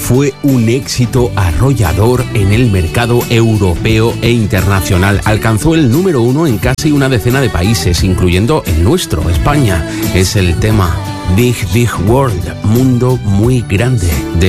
fue un éxito arrollador en el mercado europeo e internacional. Alcanzó el número 1 en casi una decena de países, incluyendo el nuestro, España. Es el tema Big Big World, mundo muy grande, de